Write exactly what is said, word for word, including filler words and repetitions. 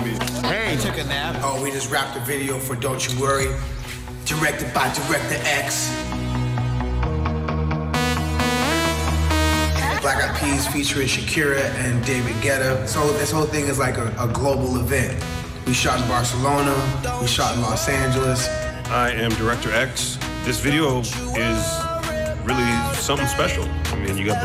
me. Hey. I took a nap. Oh, we just wrapped a video for Don't You Worry, directed by Director X. Black Eyed Peas featuring Shakira and David Guetta. So this whole thing is like a, a global event. We shot in Barcelona, we shot in Los Angeles. I am Director X. This video is really something special. I mean, you got